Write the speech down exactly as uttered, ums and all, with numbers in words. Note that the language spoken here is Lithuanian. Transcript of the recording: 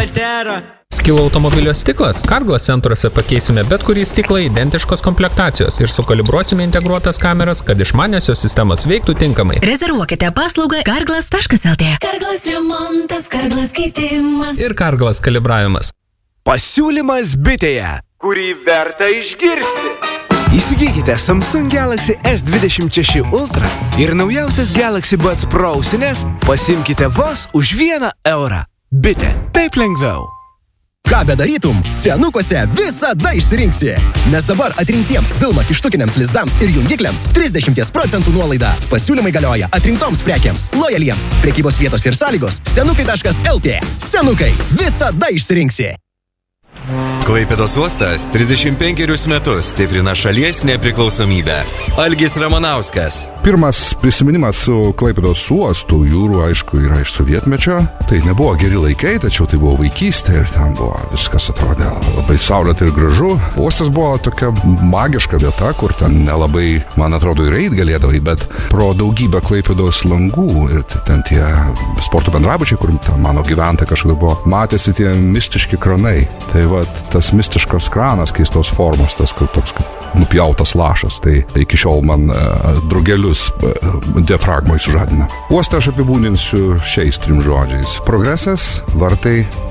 Altera. Skilo automobilio stiklas? Carglass centruose pakeisime bet kurį stiklą identiškos komplektacijos ir sukalibruosime integruotas kameras, kad išmaniosios sistemos veiktų tinkamai. Rezervuokite paslaugą carglass taškas lt. Carglass remontas, Carglass keitimas. Ir Carglass kalibravimas. Pasiūlymas bitėje, kurį verta išgirsti. Įsigykite Samsung Galaxy S dvidešimt šeši Ultra ir naujausias Galaxy Buds Pro ausines pasimkite vos už vieną eurą. Bitė, taip lengviau. Ką bedarytum, senukuose visada išsirinksi. Nes dabar atrinktiems filmą kištukiniams lizdams ir jungikliams trisdešimt procentų nuolaida. Pasiūlymai galioja atrinktoms prekiams, lojaliems. Prekybos vietos ir sąlygos senukai taškas lt. Senukai, visada išsirinksi. Klaipėdos uostas trisdešimt penkerius metus stiprina šalies nepriklausomybę. Algis Ramanauskas. Pirmas prisiminimas su Klaipėdos uostų jūrų, aišku, yra iš sovietmečio. Tai nebuvo geri laikai, tačiau tai buvo vaikystė ir ten buvo viskas atrodė labai saulėta ir gražu. Uostas buvo tokia magiška vieta, kur ten nelabai, man atrodo, ir eit galėdavai, bet pro daugybę Klaipėdos langų ir ten tie sporto bendrabučiai, kur mano gyventa kažkada buvo, matėsi tie mistiški kranai. Tai va, tas mistiškas kranas keistos formos, tas toks kaip nupjautas lašas, tai iki šiol man uh, drugelius uh, diafragmoj sužadina. Uostą aš apibūdinsiu šiais trim žodžiais. Progresas, vartai,